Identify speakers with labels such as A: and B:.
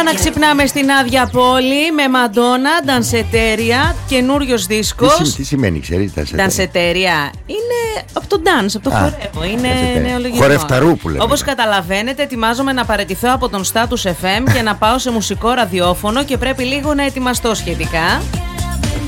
A: να ξυπνάμε στην άδεια πόλη με Μαντόνα, Ντανσετέρια, καινούριος δίσκος.
B: Τι σημαίνει, ξέρεις,
A: Ντανσετέρια? Είναι από το dance, από το χορεύω. Είναι νεολογισμό.
B: Χορευταρού που λέμε.
A: Όπως καταλαβαίνετε, ετοιμάζομαι να παραιτηθώ από τον Status FM και να πάω σε μουσικό ραδιόφωνο και πρέπει λίγο να ετοιμαστώ σχετικά.